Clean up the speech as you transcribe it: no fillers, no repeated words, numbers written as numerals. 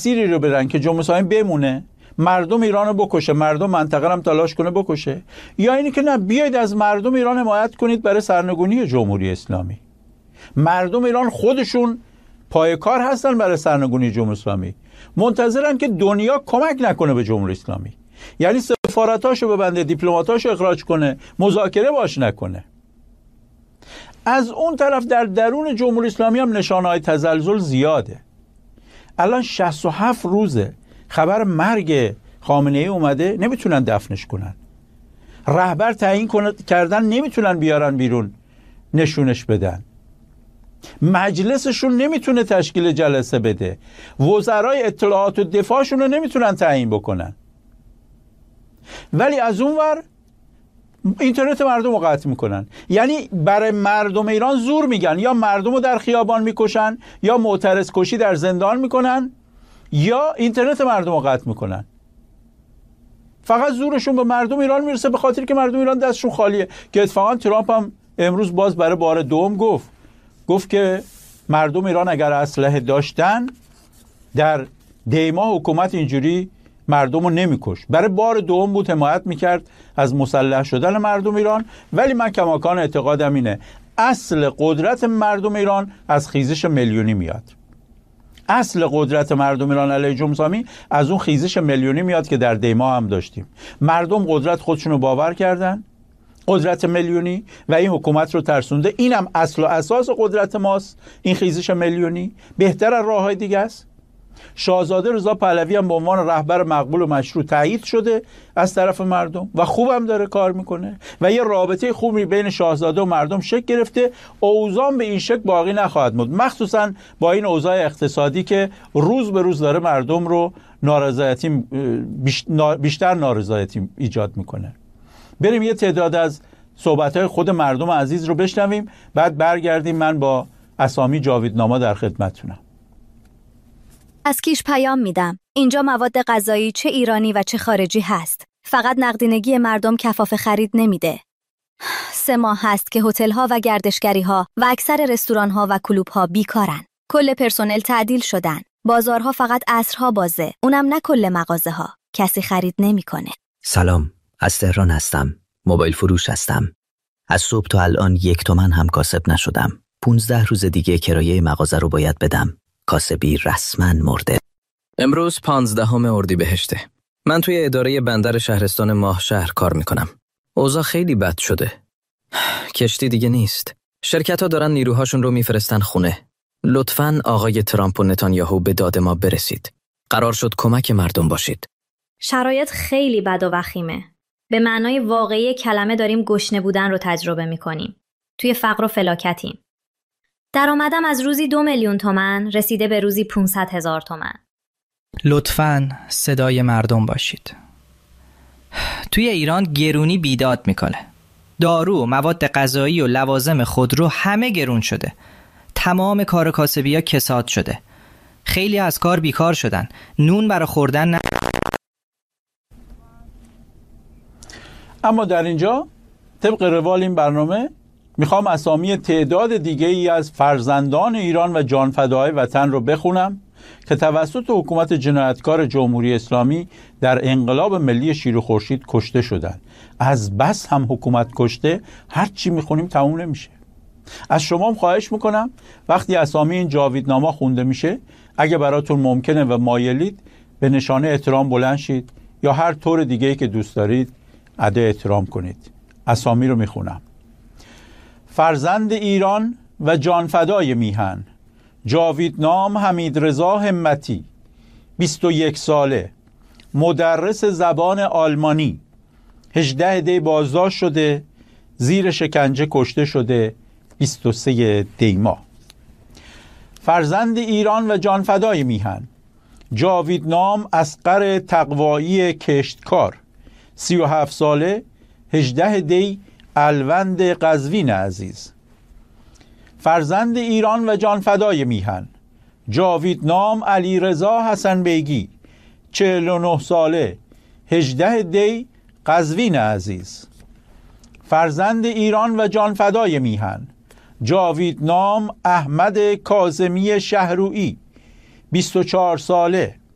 مسیری رو برن که جمهوری اسلامی بمونه، مردم ایران رو بکشه، مردم منطقه هم تلاش کنه بکشه، یا اینی که نه، بیاید از مردم ایران حمایت کنید برای سرنگونی جمهوری اسلامی. مردم ایران خودشون پای کار هستن برای سرنگونی جمهوری اسلامی، منتظرن که دنیا کمک نکنه به جمهوری اسلامی، یعنی سفارتاشو ببنده، دیپلماتاشو اخراج کنه، مذاکره باش نکنه. از اون طرف در درون جمهوری اسلامی هم نشانه‌های تزلزل زیاده. الان 67 روزه خبر مرگ خامنه‌ای اومده، نمیتونن دفنش کنن. رهبر تعیین کردن، نمیتونن بیارن بیرون نشونش بدن. مجلسشون نمیتونه تشکیل جلسه بده. وزرای اطلاعات و دفاعشون رو نمیتونن تعیین بکنن. ولی از اون ور اینترنت مردم رو قطع میکنن. یعنی برای مردم ایران زور میگن، یا مردم رو در خیابان میکشن، یا معترض کشی در زندان میکنن، یا اینترنت مردم رو قطع میکنن. فقط زورشون به مردم ایران میرسه، به خاطر که مردم ایران دستشون خالیه. که اتفاقا ترامپ هم امروز باز برای بار دوم گفت که مردم ایران اگر اسلحه داشتن در دیما حکومت اینجوری مردم رو نمیکش. برای بار دوم بود حمایت میکرد از مسلح شدن مردم ایران. ولی من کماکان اعتقادم اینه اصل قدرت مردم ایران از خیزش میلیونی میاد. اصل قدرت مردم ایران علیه جمهوری اسلامی از اون خیزش میلیونی میاد که در دیما هم داشتیم. مردم قدرت خودشون رو باور کردن، قدرت میلیونی، و این حکومت رو ترسونده. اینم اصل و اساس قدرت ماست، این خیزش میلیونی. بهتر از راه‌های دیگه است. شاهزاده رضا پهلوی هم به عنوان رهبر مقبول و مشروع تایید شده از طرف مردم و خوبم داره کار میکنه و یه رابطه خوبی بین شاهزاده و مردم شکل گرفته. اوضاع به این شکل باقی نخواهد موند، مخصوصا با این اوضاع اقتصادی که روز به روز داره مردم رو بیشتر نارضایتی ایجاد میکنه. بریم یه تعداد از صحبت‌های خود مردم عزیز رو بشنویم، بعد برگردیم. من با اسامی جاویدنامه در خدمتتونم. از کیش پیام میدم. اینجا مواد غذایی چه ایرانی و چه خارجی هست. فقط نقدینگی مردم کفاف خرید نمیده. 3 ماه هست که هتل‌ها و گردشگری‌ها و اکثر رستوران‌ها و کلوب‌ها بیکارن. کل پرسنل تعدیل شدن. بازارها فقط عصرها بازه. اونم نه کل مغازه‌ها. کسی خرید نمیکنه. سلام، از تهران هستم. موبایل فروش هستم. از صبح تا الان 1 تومن هم کاسب نشدم. 15 روز دیگه کرایه مغازه رو باید بدم. کاسبی رسما مرده. امروز 15 اردیبهشته. من توی اداره بندر شهرستان ماهشهر کار میکنم. اوضاع خیلی بد شده. کشتی دیگه نیست. شرکت‌ها دارن نیروهاشون رو میفرستن خونه. لطفاً آقای ترامپ و نتانیاهو به داد ما برسید. قرار شد کمک مردم باشید. شرایط خیلی بد و وخیمه. به معنای واقعی کلمه داریم گشنه بودن رو تجربه میکنیم. توی فقر و فلاکتیم. درآمدم از روزی 2 میلیون تومان رسیده به روزی 500,000 تومان. لطفاً صدای مردم باشید. توی ایران گرونی بیداد میکنه. دارو، مواد غذایی و لوازم خودرو همه گرون شده. تمام کار کاسبی‌ها کساد شده. خیلی از کار بیکار شدن. نون برای خوردن اما در اینجا طبق روال این برنامه میخوام اسامی تعداد دیگه ای از فرزندان ایران و جانفداهای وطن رو بخونم که توسط حکومت جنایتکار جمهوری اسلامی در انقلاب ملی شیر و خورشید کشته شدن. از بس هم حکومت کشته، هر چی میخونیم تموم نمیشه. از شما هم خواهش میکنم وقتی اسامی این جاویدنامه خونده میشه، اگه براتون ممکنه و مایلید، به نشانه احترام بلند شید یا هر طور دیگه‌ای که دوست دارید ادای احترام کنید. اسامی رو میخونم. فرزند ایران و جانفدای میهن، جاویدنام حمیدرضا همتی، 21 ساله، مدرس زبان آلمانی، 18 دی بازداشت شده، زیر شکنجه کشته شده 23 دی ماه. فرزند ایران و جانفدای میهن، جاویدنام اصغر تقوایی کشتکار، 37 ساله، 18 دی الوند قزوین عزیز. فرزند ایران و جانفدای میهن، جاویدنام علیرضا حسن بیگی، 49 ساله، 18 دی قزوین عزیز. فرزند ایران و جانفدای میهن، جاویدنام احمد کاظمی شهرویی، 24 ساله،